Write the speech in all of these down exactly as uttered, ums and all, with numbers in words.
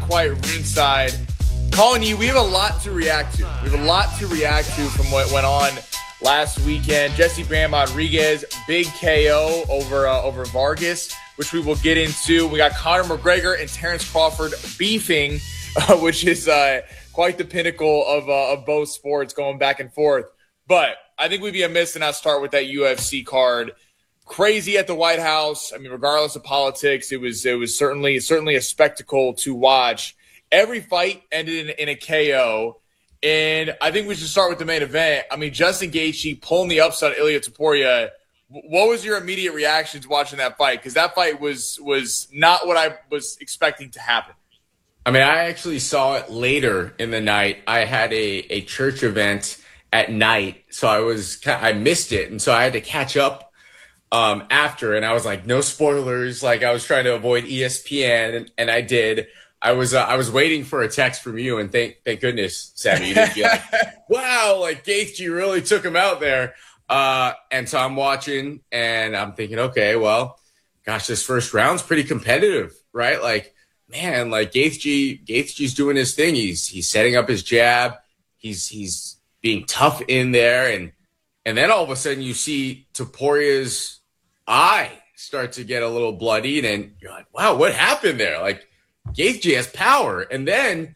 quite ringside. Calling you, we have a lot to react to. We have a lot to react to from what went on last weekend. Jesse Brand Rodriguez, big K O over uh, over Vargas, which we will get into. We got Conor McGregor and Terrence Crawford beefing, uh, which is uh, quite the pinnacle of, uh, of both sports going back and forth. But I think we'd be amiss to not start with that U F C card. Crazy at the White House. I mean, regardless of politics, it was it was certainly certainly a spectacle to watch. Every fight ended in, in a K O, and I think we should start with the main event. I mean, Justin Gaethje pulling the upset on Ilia Topuria. What was your immediate reactions watching that fight? Because that fight was was not what I was expecting to happen. I mean, I actually saw it later in the night. I had a, a church event at night, so I was I missed it, and so I had to catch up um, after. And I was like, no spoilers. Like I was trying to avoid E S P N, and, and I did. I was uh, I was waiting for a text from you, and thank thank goodness, Sammy, you didn't be like, wow, like Gaethje really took him out there. Uh, and so I'm watching, and I'm thinking, okay, well, gosh, this first round's pretty competitive, right? Like, man, like Gaethje Gaethje's doing his thing. He's he's setting up his jab. He's he's being tough in there, and and then all of a sudden you see Topuria's eye start to get a little bloodied, and you're like, wow, what happened there? Like, Gaethje has power. And then,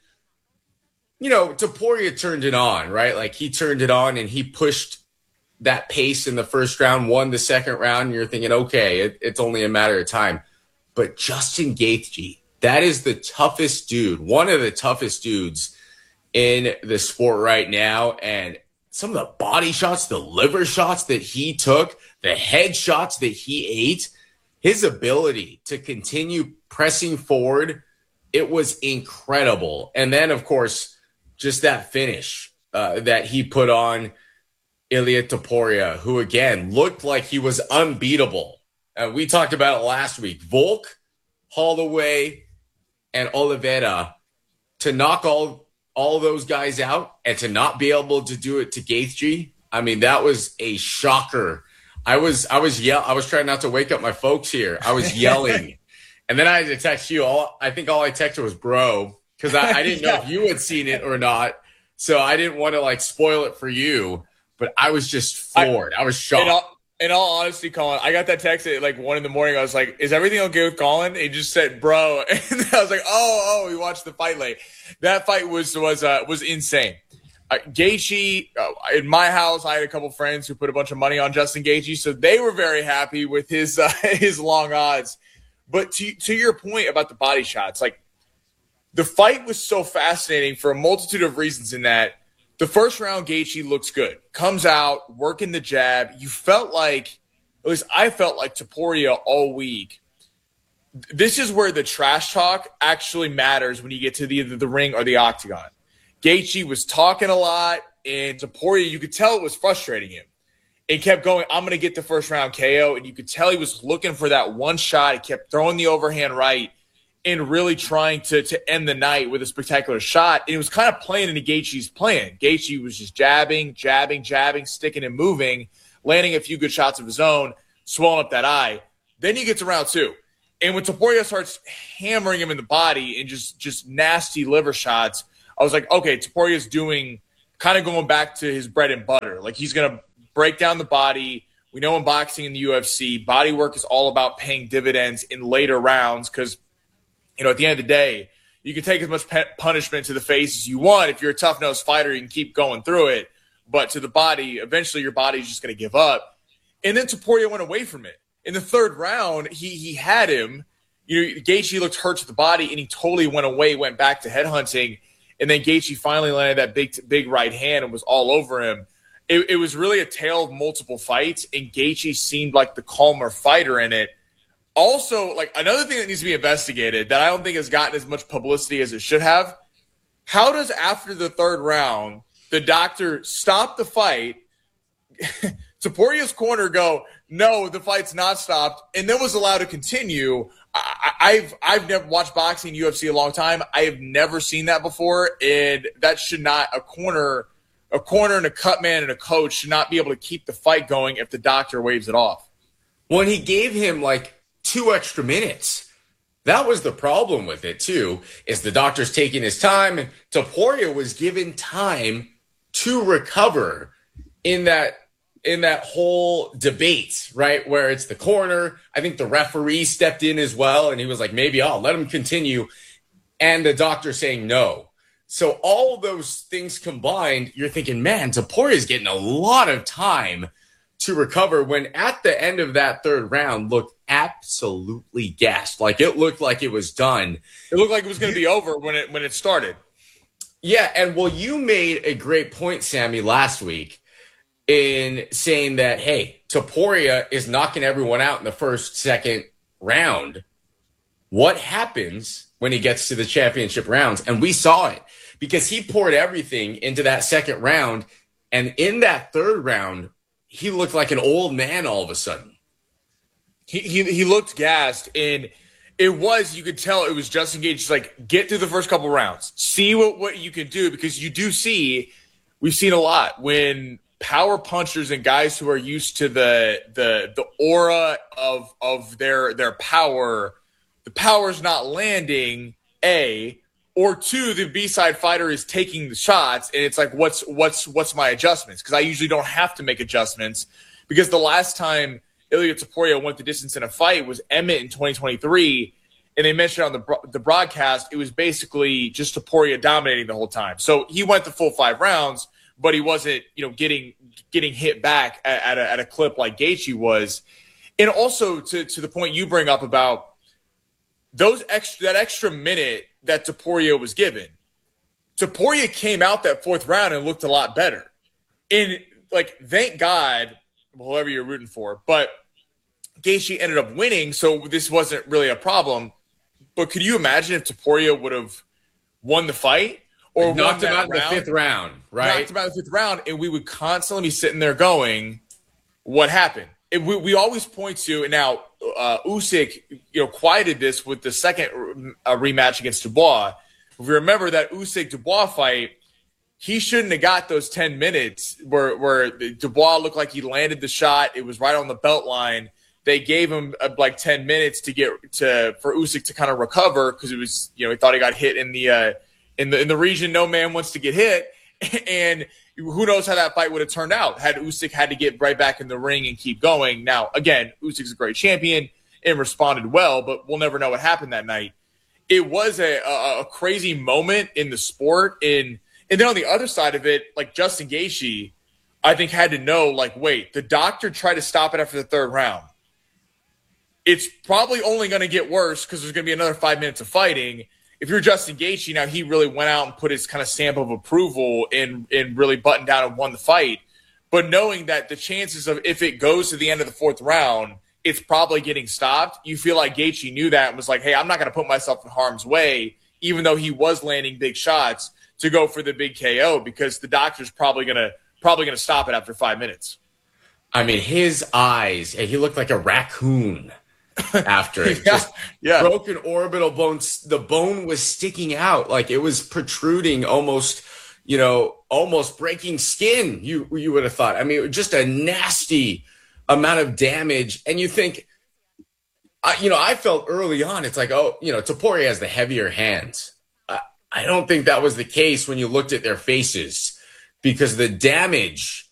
you know, Topuria turned it on, right? Like he turned it on and he pushed that pace in the first round, won the second round. And you're thinking, okay, it, it's only a matter of time. But Justin Gaethje, that is the toughest dude, one of the toughest dudes in the sport right now. And some of the body shots, the liver shots that he took, the head shots that he ate, his ability to continue pressing forward, it was incredible. And then, of course, just that finish uh, that he put on Ilia Topuria, who, again, looked like he was unbeatable. Uh, we talked about it last week. Volk, Holloway, and Oliveira, to knock all, all those guys out and to not be able to do it to Gaethje, I mean, that was a shocker. I was I was yell I was trying not to wake up my folks here. I was yelling. And then I had to text you. All I think all I texted was bro, because I, I didn't know if you had seen it or not. So I didn't want to like spoil it for you. But I was just floored. I, I was shocked. In all, in all honesty, Colin, I got that text at like one in the morning. I was like, is everything okay with Colin? He just said bro. And I was like, oh, oh, we watched the fight late. That fight was was uh, was insane. Uh, Gaethje, uh, in my house, I had a couple friends who put a bunch of money on Justin Gaethje, so they were very happy with his uh, his long odds. But to to your point about the body shots, like the fight was so fascinating for a multitude of reasons. In that the first round, Gaethje looks good, comes out working the jab. You felt like, at least I felt like Topuria all week. This is where the trash talk actually matters when you get to the, either the ring or the octagon. Gaethje was talking a lot, and Topuria, you could tell it was frustrating him. It kept going, I'm going to get the first round K O, and you could tell he was looking for that one shot. He kept throwing the overhand right and really trying to, to end the night with a spectacular shot. And it was kind of playing into Gaethje's plan. Gaethje was just jabbing, jabbing, jabbing, sticking and moving, landing a few good shots of his own, swelling up that eye. Then you get to round two. And when Topuria starts hammering him in the body and just, just nasty liver shots, I was like, okay, Topuria's doing kind of going back to his bread and butter. Like he's going to break down the body. We know in boxing and the U F C, body work is all about paying dividends in later rounds because, you know, at the end of the day, you can take as much pe- punishment to the face as you want. If you're a tough-nosed fighter, you can keep going through it. But to the body, eventually your body's just going to give up. And then Topuria went away from it. In the third round, he he had him. You know, Gaethje looked hurt to the body, and he totally went away, went back to headhunting. And then Gaethje finally landed that big, big right hand and was all over him. It, it was really a tale of multiple fights, and Gaethje seemed like the calmer fighter in it. Also, like another thing that needs to be investigated that I don't think has gotten as much publicity as it should have. How does after the third round the doctor stop the fight, Topuria's corner go, no, the fight's not stopped, and then was allowed to continue? I, I've I've never watched boxing U F C a long time. I have never seen that before, and that should not a corner, a corner and a cut man and a coach should not be able to keep the fight going if the doctor waves it off. When he gave him like two extra minutes, That was the problem with it too, is the doctor's taking his time, and Topuria was given time to recover in that in that whole debate, right? Where it's the corner. I think the referee stepped in as well, and he was like, maybe I'll let him continue. And the doctor saying no. So all those things combined, you're thinking, man, Topuria's getting a lot of time to recover, when at the end of that third round looked absolutely gassed. Like it looked like it was done. It looked like it was going to be over when it when it started. Yeah, and well, you made a great point, Sammy, last week in saying that, hey, Topuria is knocking everyone out in the first, second round. What happens when he gets to the championship rounds? And we saw it, because he poured everything into that second round. And in that third round, he looked like an old man all of a sudden. He he, he looked gassed, and it was, you could tell it was Justin Gaethje, just like, get through the first couple rounds. See what, what you can do, because you do see, we've seen a lot, when power punchers and guys who are used to the the the aura of of their their power, the power's not landing, A, or two, the B-side fighter is taking the shots, and it's like, what's what's what's my adjustments? Because I usually don't have to make adjustments, because the last time Ilia Topuria went the distance in a fight was Emmett in twenty twenty-three, and they mentioned on the the broadcast it was basically just Topuria dominating the whole time. So he went the full five rounds, but he wasn't, you know, getting getting hit back at, at, a, at a clip like Gaethje was. And also to to the point you bring up about those extra that extra minute that Topuria was given, Topuria came out that fourth round and looked a lot better. And like, thank God, whoever you're rooting for, but Gaethje ended up winning, so this wasn't really a problem. But could you imagine if Topuria would have won the fight, or knocked him out in the fifth round, right? Knocked him out in the fifth round, and we would constantly be sitting there going, "What happened?" It, we, we always point to, and now uh, Usyk, you know, quieted this with the second uh, rematch against Dubois. If we remember that Usyk Dubois fight, he shouldn't have got those ten minutes where where Dubois looked like he landed the shot. It was right on the belt line. They gave him uh, like ten minutes to get to for Usyk to kind of recover, because it was, you know, he thought he got hit in the uh, in the in the region no man wants to get hit, and who knows how that fight would have turned out had Usyk had to get right back in the ring and keep going. Now, again, Usyk's a great champion and responded well, but we'll never know what happened that night. It was a, a, a crazy moment in the sport. In, and then on the other side of it, like Justin Gaethje, I think had to know, like, wait, the doctor tried to stop it after the third round. It's probably only going to get worse because there's going to be another five minutes of fighting. If you're Justin Gaethje, now he really went out and put his kind of stamp of approval and, and really buttoned down and won the fight. But knowing that the chances of, if it goes to the end of the fourth round, it's probably getting stopped, you feel like Gaethje knew that and was like, hey, I'm not going to put myself in harm's way, even though he was landing big shots, to go for the big K O, because the doctor's probably going to probably going to stop it after five minutes. I mean, his eyes, he looked like a raccoon after it. yeah, Just yeah. broken orbital bones. The bone was sticking out, like it was protruding, almost, you know, almost breaking skin. You you would have thought. I mean, it was just a nasty amount of damage. And you think, uh, you know, I felt early on, it's like, oh, you know, Topuria has the heavier hands. Uh, I don't think that was the case when you looked at their faces, because the damage